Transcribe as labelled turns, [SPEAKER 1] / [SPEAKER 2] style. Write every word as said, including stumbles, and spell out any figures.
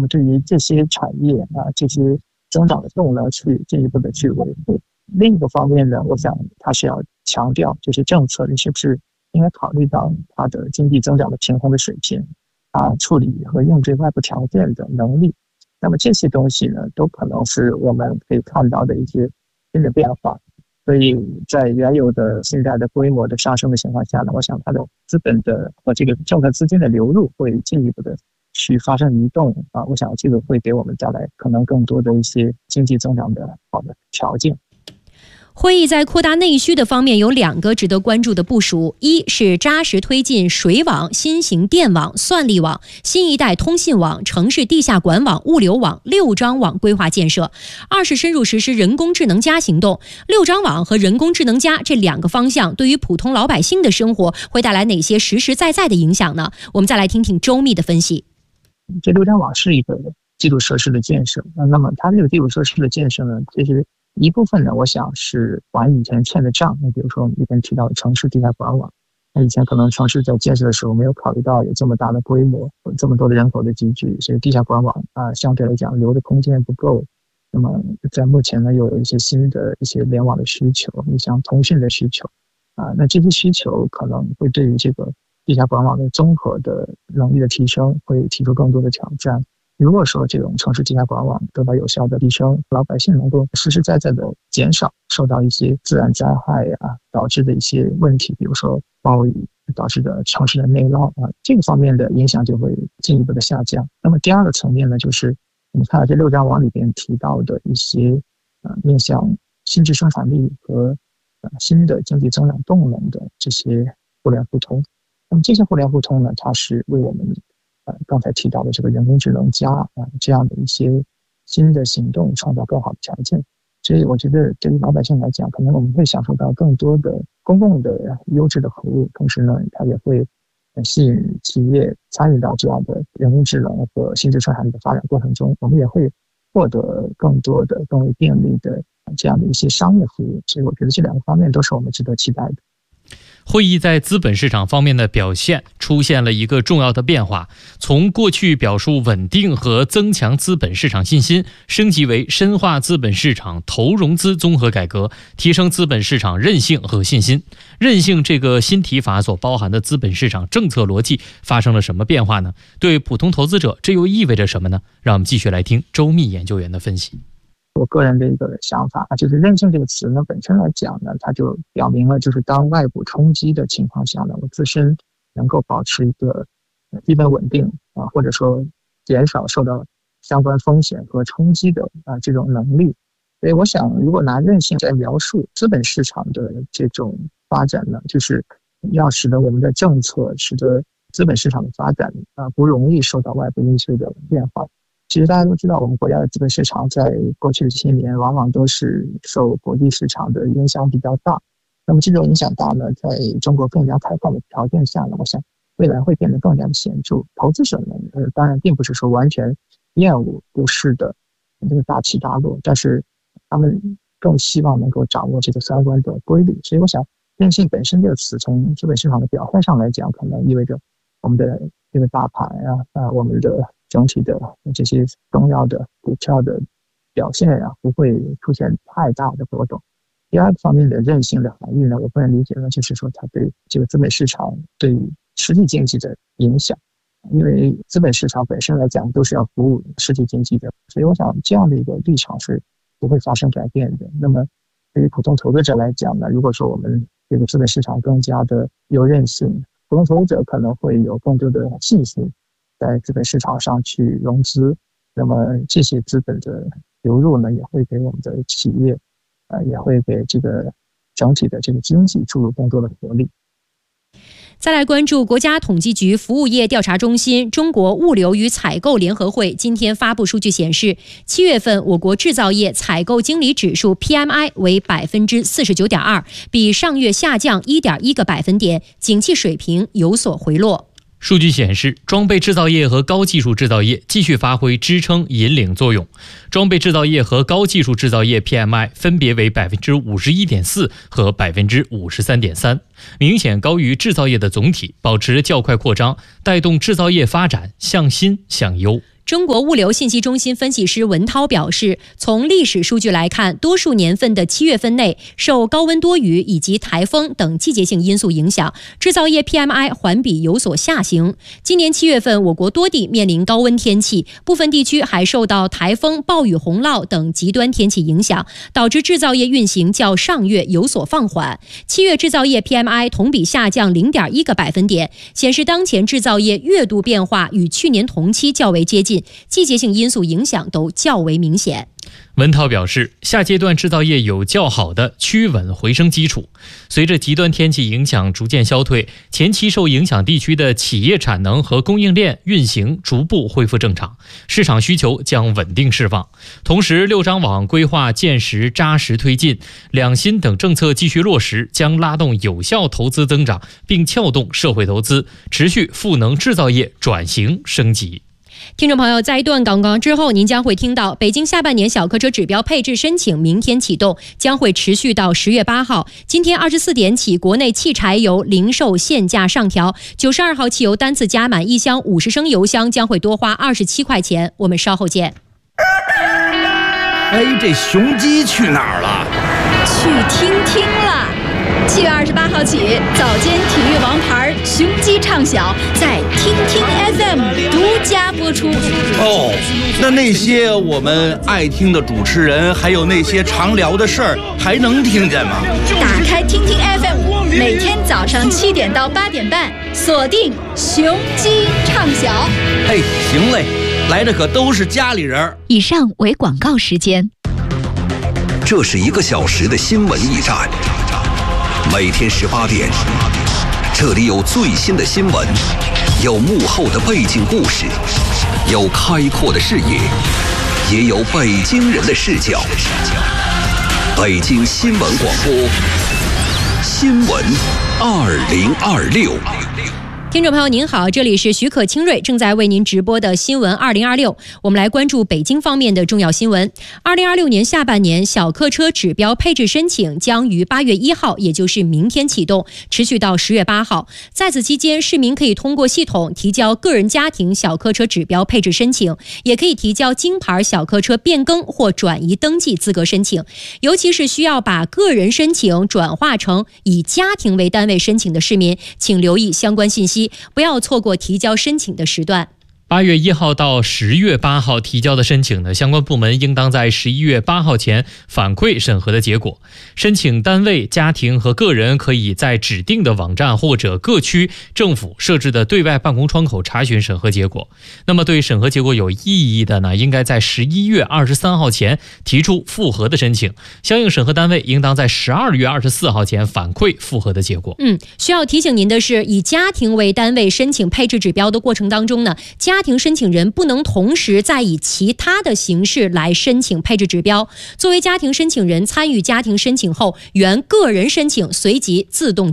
[SPEAKER 1] 么对于这些产业啊，这些增长的动能去进一步的去维护。另一个方面呢，我想它是要强调这些政策，你是不是应该考虑到它的经济增长的平衡的水平啊，处理和应对外部条件的能力。那么这些东西呢，都可能是我们可以看到的一些新的变化。所以在原有的现在的规模的上升的情况下呢，我想它的资本的和这个政策资金的流入会进一步的去发生移动啊，我想这个会给我们带来可能更多的一些经济增长的好的条件。
[SPEAKER 2] 会议在扩大内需的方面有两个值得关注的部署，一是扎实推进水网、新型电网、算力网、新一代通信网、城市地下管网、物流网、六张网规划建设；二是深入实施人工智能加行动。六张网和人工智能加这两个方向对于普通老百姓的生活会带来哪些实实在在的影响呢？我们再来听听周密的分析。
[SPEAKER 1] 这六张网是一个基础设施的建设，那么它这个基础设施的建设呢，其实一部分呢，我想是还以前欠的账。那比如说我们以前提到的城市地下管网，那以前可能城市在建设的时候没有考虑到有这么大的规模，有这么多的人口的集聚，所以地下管网啊，相对来讲留的空间不够。那么在目前呢，又有一些新的一些联网的需求，你像通讯的需求啊，那这些需求可能会对于这个地下管网的综合的能力的提升会提出更多的挑战。如果说这种城市地下管网得到有效的提升，老百姓能够实实在在的减少受到一些自然灾害啊导致的一些问题，比如说暴雨导致的城市的内涝啊，这个方面的影响就会进一步的下降。那么第二个层面呢，就是我们看到这六张网里边提到的一些呃面向新质生产力和呃新的经济增长动能的这些互联互通。那么这些互联互通呢，它是为我们呃，刚才提到的这个人工智能加啊、呃、这样的一些新的行动创造更好的条件，所以我觉得对于老百姓来讲，可能我们会享受到更多的公共的优质的服务，同时呢，它也会吸引企业参与到这样的人工智能和新质生产力的发展过程中，我们也会获得更多的更为便利的这样的一些商业服务，所以我觉得这两个方面都是我们值得期待的。
[SPEAKER 3] 会议在资本市场方面的表现出现了一个重要的变化，从过去表述稳定和增强资本市场信心，升级为深化资本市场投融资综合改革，提升资本市场韧性和信心。韧性这个新提法所包含的资本市场政策逻辑发生了什么变化呢？对普通投资者这又意味着什么呢？让我们继续来听周密研究员的分析。
[SPEAKER 1] 我个人的一个想法，就是韧性这个词呢，本身来讲呢，它就表明了，就是当外部冲击的情况下呢，我自身能够保持一个基本稳定啊，或者说减少受到相关风险和冲击的啊这种能力。所以我想，如果拿韧性来描述资本市场的这种发展呢，就是要使得我们的政策，使得资本市场的发展啊不容易受到外部因素的变化。其实大家都知道，我们国家的资本市场在过去的这些年往往都是受国际市场的影响比较大。那么这种影响大呢，在中国更加开放的条件下呢，我想未来会变得更加的显著。投资者呢，呃，当然并不是说完全厌恶股市的这个大起大落，但是他们更希望能够掌握这个相关的规律。所以我想，韧性本身这个词，从资本市场的表现上来讲，可能意味着我们的这个大盘啊，啊，我们的整体的这些重要的股票的表现啊，不会出现太大的波动。第二个方面的韧性的含义呢，我个人理解呢，就是说它对这个资本市场对于实体经济的影响，因为资本市场本身来讲都是要服务实体经济的，所以我想这样的一个立场是不会发生改变的。那么对于普通投资者来讲呢，如果说我们这个资本市场更加的有韧性，普通投资者可能会有更多的信心在资本市场上去融资，那么这些资本的流入呢，也会给我们的企业，呃，也会给这个整体的这个经济注入更多的活力。
[SPEAKER 2] 再来关注国家统计局服务业调查中心中国物流与采购联合会今天发布数据显示，七月份我国制造业采购经理指数 P M I 为 百分之四十九点二， 比上月下降 一点一个百分点，景气水平有所回落。
[SPEAKER 3] 数据显示，装备制造业和高技术制造业继续发挥支撑引领作用。装备制造业和高技术制造业 P M I 分别为 百分之五十一点四 和 百分之五十三点三， 明显高于制造业的总体，保持较快扩张，带动制造业发展向新向优。
[SPEAKER 2] 中国物流信息中心分析师文涛表示，从历史数据来看，多数年份的七月份内受高温多雨以及台风等季节性因素影响，制造业 P M I 环比有所下行。今年七月份，我国多地面临高温天气，部分地区还受到台风、暴雨、洪涝等极端天气影响，导致制造业运行较上月有所放缓。七月制造业 P M I 同比下降 零点一个百分点，显示当前制造业月度变化与去年同期较为接近，季节性因素影响都较为明显。
[SPEAKER 3] 文涛表示，下阶段制造业有较好的趋稳回升基础。随着极端天气影响逐渐消退，前期受影响地区的企业产能和供应链运行逐步恢复正常，市场需求将稳定释放。同时，六张网规划建实扎实推进，两新等政策继续落实，将拉动有效投资增长，并撬动社会投资，持续赋能制造业转型升级。
[SPEAKER 2] 听众朋友，在一段广告之后，您将会听到北京下半年小客车指标配置申请明天启动，将会持续到十月八号。今天二十四点起，国内汽柴油零售限价上调，九十二号汽油单次加满一箱五十升油箱将会多花二十七块钱。我们稍后见。
[SPEAKER 4] 哎，这雄鸡去哪儿了？
[SPEAKER 5] 去听听了。七月二十八号起，早间体育王牌雄鸡唱晓在听听 F M 独家播出。
[SPEAKER 4] 哦，那那些我们爱听的主持人，还有那些常聊的事儿，还能听见吗？
[SPEAKER 5] 打开听听 F M， 每天早上七点到八点半，锁定雄鸡唱晓。
[SPEAKER 4] 嘿，行嘞，来的可都是家里人。
[SPEAKER 5] 以上为广告时间。
[SPEAKER 6] 这是一个小时的新闻驿站。每天十八点，这里有最新的新闻，有幕后的背景故事，有开阔的视野，也有北京人的视角。北京新闻广播，新闻二零二六。
[SPEAKER 2] 听众朋友您好，这里是许可清瑞正在为您直播的新闻二零二六。我们来关注北京方面的重要新闻。二零二六年下半年小客车指标配置申请将于八月一号，也就是明天启动，持续到十月八号。在此期间，市民可以通过系统提交个人家庭小客车指标配置申请，也可以提交京牌小客车变更或转移登记资格申请。尤其是需要把个人申请转化成以家庭为单位申请的市民，请留意相关信息，不要错过提交申请的时段。
[SPEAKER 3] 八月一号到十月八号提交的申请呢，相关部门应当在十一月八号前反馈审核的结果。申请单位、家庭和个人可以在指定的网站或者各区政府设置的对外办公窗口查询审核结果。那么对审核结果有异议的呢，应该在十一月二十三号前提出复核的申请。相应审核单位应当在十二月二十四号前反馈复核的结果。
[SPEAKER 2] 嗯，需要提醒您的是，以家庭为单位申请配置指标的过程当中呢，家庭申请人不能同时再以其他的形式来申请配置指标。作为家庭申请人参与家庭申请后，原个人申请随即自动